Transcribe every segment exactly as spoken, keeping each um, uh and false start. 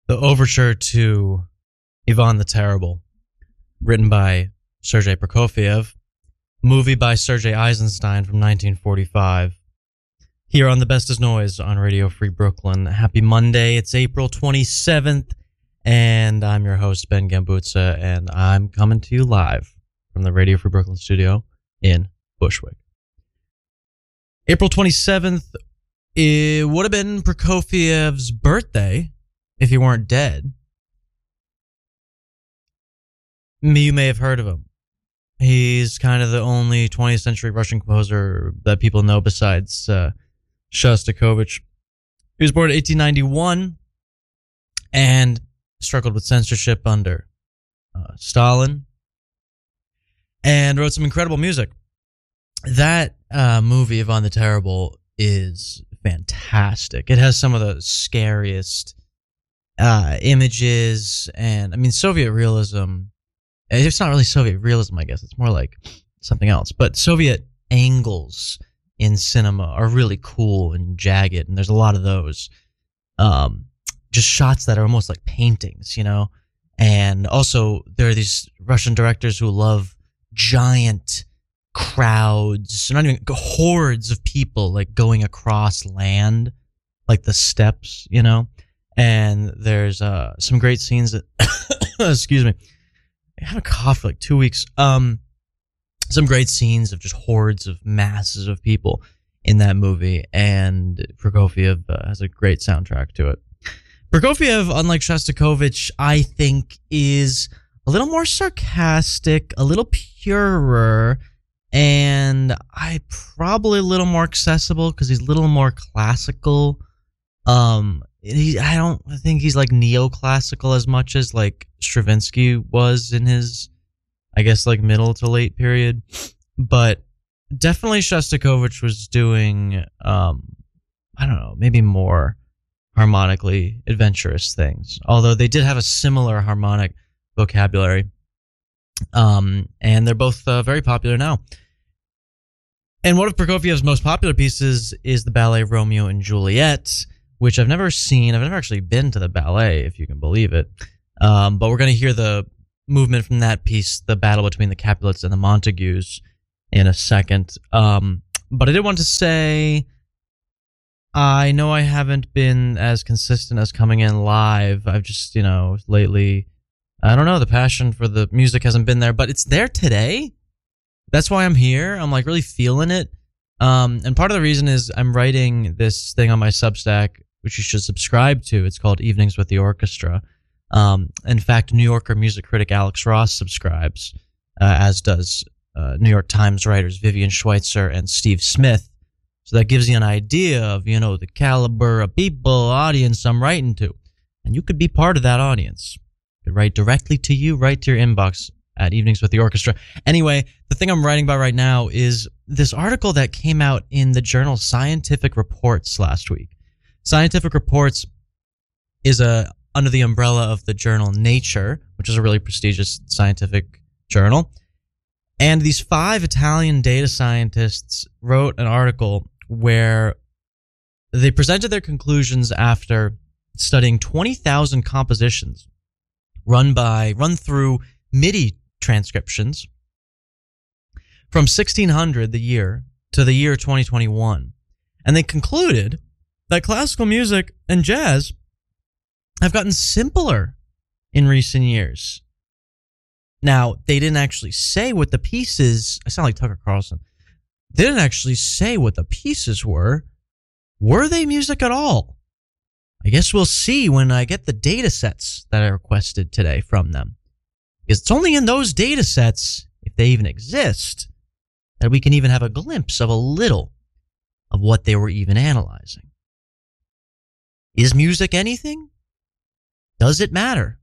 The overture to Ivan the Terrible, written by Sergei Prokofiev, movie by Sergei Eisenstein from nineteen forty-five. Here on The Best Is Noise on Radio Free Brooklyn. Happy Monday. It's April twenty-seventh, and I'm your host, Ben Gambutsa, and I'm coming to you live from the Radio Free Brooklyn studio in Bushwick. April twenty-seventh, it would have been Prokofiev's birthday if he weren't dead. You may have heard of him. He's kind of the only twentieth century Russian composer that people know besides uh, Shostakovich. He was born in eighteen ninety-one and struggled with censorship under uh, Stalin and wrote some incredible music. That uh, movie, Ivan the Terrible, is fantastic. It has some of the scariest uh, images, and I mean, Soviet realism. It's not really Soviet realism, I guess. It's more like something else. But Soviet angles in cinema are really cool and jagged, and there's a lot of those. Um, just shots that are almost like paintings, you know? And also, there are these Russian directors who love giant crowds, not even hordes of people, like going across land, like the steppes, you know? And there's uh, some great scenes that, excuse me, I had a cough for like two weeks. Um, some great scenes of just hordes of masses of people in that movie, and Prokofiev uh, has a great soundtrack to it. Prokofiev, unlike Shostakovich, I think is a little more sarcastic, a little purer, and I probably a little more accessible because he's a little more classical. Um, he, I don't think he's like neoclassical as much as like Stravinsky was in his, I guess, like middle to late period. But definitely Shostakovich was doing, um, I don't know, maybe more harmonically adventurous things. Although they did have a similar harmonic vocabulary. Um, and they're both uh, very popular now. And one of Prokofiev's most popular pieces is the ballet Romeo and Juliet, which I've never seen. I've never actually been to the ballet, if you can believe it. Um, but we're going to hear the movement from that piece, the battle between the Capulets and the Montagues, in a second. Um, but I did want to say, I know I haven't been as consistent as coming in live. I've just, you know, lately, I don't know, the passion for the music hasn't been there, but it's there today. That's why I'm here. I'm like really feeling it. Um, and part of the reason is I'm writing this thing on my Substack, which you should subscribe to. It's called Evenings with the Orchestra. Um, in fact, New Yorker music critic Alex Ross subscribes, uh, as does uh, New York Times writers Vivian Schweitzer and Steve Smith. So that gives you an idea of, you know, the caliber of people, audience I'm writing to. And you could be part of that audience. You could write directly to you, right to your inbox at Evenings with the Orchestra. Anyway, the thing I'm writing about right now is this article that came out in the journal Scientific Reports last week. Scientific Reports is a under the umbrella of the journal Nature, which is a really prestigious scientific journal. And these five Italian data scientists wrote an article where they presented their conclusions after studying twenty thousand compositions run by run through MIDI transcriptions from sixteen hundred, the year, to the year twenty twenty-one. And they concluded that classical music and jazz have gotten simpler in recent years. Now, they didn't actually say what the pieces, I sound like Tucker Carlson, they didn't actually say what the pieces were. Were they music at all? I guess we'll see when I get the data sets that I requested today from them. Because it's only in those data sets, if they even exist, that we can even have a glimpse of a little of what they were even analyzing. Is music anything? Does it matter?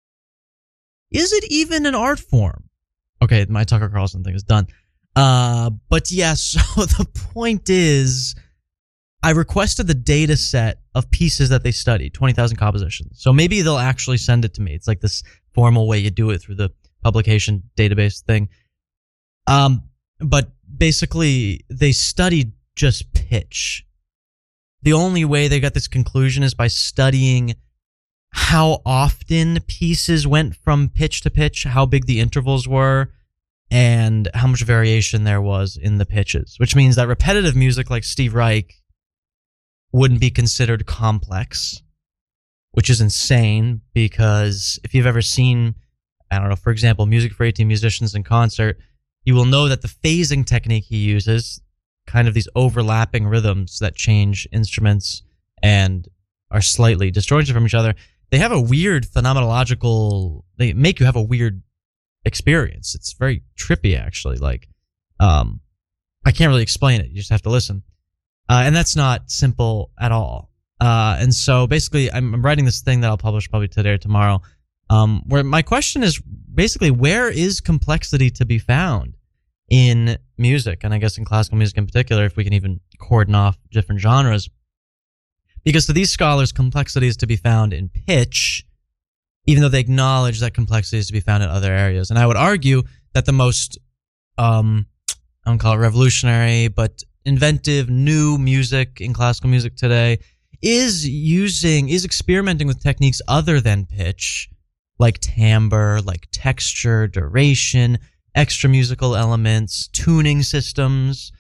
Is it even an art form? Okay, my Tucker Carlson thing is done. Uh, but yes, yeah, so the point is, I requested the data set of pieces that they studied, twenty thousand compositions. So maybe they'll actually send it to me. It's like this formal way you do it through the publication database thing. Um, but basically, they studied just pitch. The only way they got this conclusion is by studying how often pieces went from pitch to pitch, how big the intervals were, and how much variation there was in the pitches, which means that repetitive music like Steve Reich wouldn't be considered complex, which is insane because if you've ever seen, I don't know, for example, Music for eighteen Musicians in concert, you will know that the phasing technique he uses, kind of these overlapping rhythms that change instruments and are slightly disjointed from each other, they have a weird phenomenological, they make you have a weird experience. It's very trippy, actually. Like, um, I can't really explain it. You just have to listen. Uh, and that's not simple at all. Uh, and so basically, I'm, I'm writing this thing that I'll publish probably today or tomorrow, um, where my question is basically, where is complexity to be found in music? And I guess in classical music in particular, if we can even cordon off different genres. Because to these scholars, complexity is to be found in pitch, even though they acknowledge that complexity is to be found in other areas. And I would argue that the most, um, I don't call it revolutionary, but inventive new music in classical music today is using, is experimenting with techniques other than pitch, like timbre, like texture, duration, extra musical elements, tuning systems.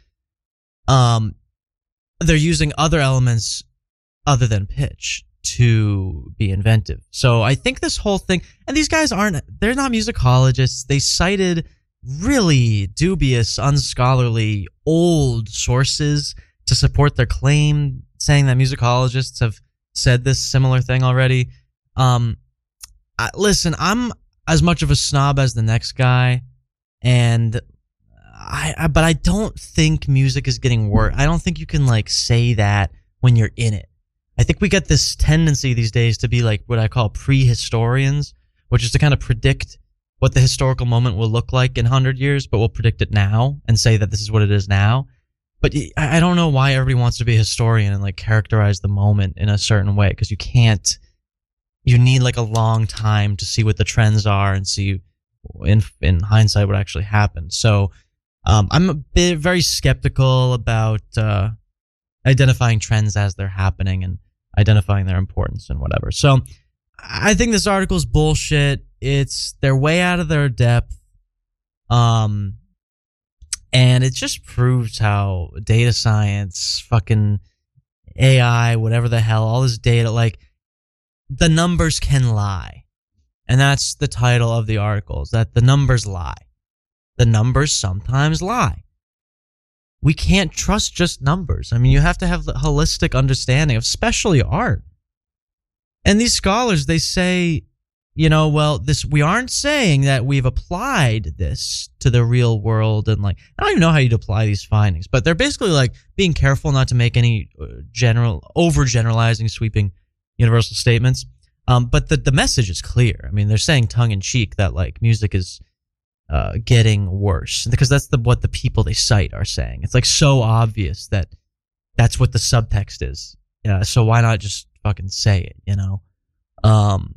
Um, they're using other elements other than pitch to be inventive. So I think this whole thing, and these guys aren't, they're not musicologists. They cited really dubious, unscholarly, old sources to support their claim, saying that musicologists have said this similar thing already. Um, I, listen, I'm as much of a snob as the next guy, and I, I but I don't think music is getting worse. I don't think you can like say that when you're in it. I think we get this tendency these days to be like what I call prehistorians, which is to kind of predict what the historical moment will look like in one hundred years, but we'll predict it now and say that this is what it is now. But I don't know why everybody wants to be a historian and like characterize the moment in a certain way, because you can't. You need like a long time to see what the trends are and see in in hindsight what actually happened. So um, I'm a bit very skeptical about uh, identifying trends as they're happening and identifying their importance and whatever. So I think this article is bullshit. It's they're way out of their depth. Um, and it just proves how data science, fucking A I, whatever the hell, all this data, like the numbers can lie. And that's the title of the article, is that the numbers lie. The numbers sometimes lie. We can't trust just numbers. I mean, you have to have the holistic understanding of especially art. And these scholars, they say, you know, well, this we aren't saying that we've applied this to the real world, and like I don't even know how you'd apply these findings, but they're basically like being careful not to make any general, overgeneralizing, sweeping universal statements. Um, but the the message is clear. I mean, they're saying tongue in cheek that like music is uh, getting worse, because that's the what the people they cite are saying. It's like so obvious that that's what the subtext is. Yeah, so why not just fucking say it, you know? Um.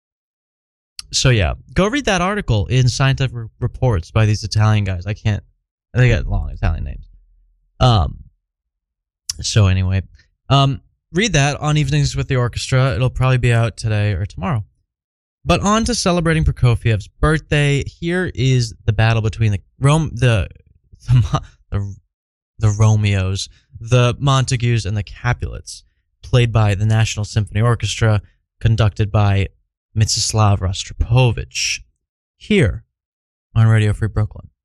So yeah, go read that article in Scientific Reports by these Italian guys. I can't, they got long Italian names. Um. So anyway, um, read that on Evenings with the Orchestra. It'll probably be out today or tomorrow. But on to celebrating Prokofiev's birthday. Here is the battle between the Rome, the the the, the Romeos, the Montagues, and the Capulets, played by the National Symphony Orchestra, conducted by Mstislav Rostropovich, here on Radio Free Brooklyn.